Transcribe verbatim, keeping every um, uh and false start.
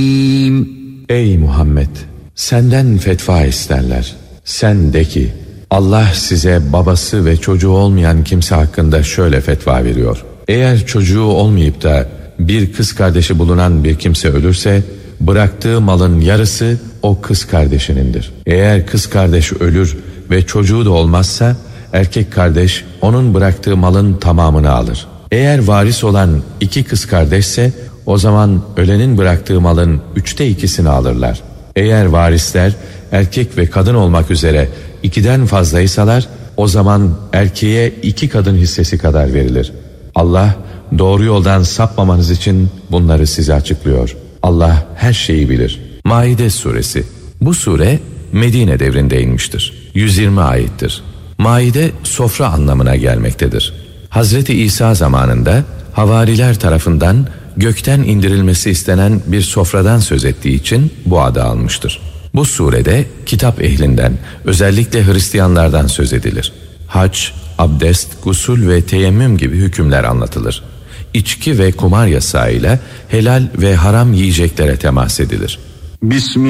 Ey Muhammed! Senden fetva isterler. Sen de ki, Allah size babası ve çocuğu olmayan kimse hakkında şöyle fetva veriyor. Eğer çocuğu olmayıp da bir kız kardeşi bulunan bir kimse ölürse, bıraktığı malın yarısı o kız kardeşinindir. Eğer kız kardeş ölür ve çocuğu da olmazsa, erkek kardeş onun bıraktığı malın tamamını alır. Eğer varis olan iki kız kardeşse, o zaman ölenin bıraktığı malın üçte ikisini alırlar. Eğer varisler erkek ve kadın olmak üzere ikiden fazlaysalar, o zaman erkeğe iki kadın hissesi kadar verilir. Allah doğru yoldan sapmamanız için bunları size açıklıyor. Allah her şeyi bilir. Maide suresi. Bu sure Medine devrinde inmiştir. yüz yirmi ayettir. Maide sofra anlamına gelmektedir. Hazreti İsa zamanında havariler tarafından gökten indirilmesi istenen bir sofradan söz ettiği için bu adı almıştır. Bu surede kitap ehlinden, özellikle Hristiyanlardan söz edilir. Hac, abdest, gusül ve teyemmüm gibi hükümler anlatılır. İçki ve kumar yasağıyla helal ve haram yiyeceklere temas edilir. Bismillah.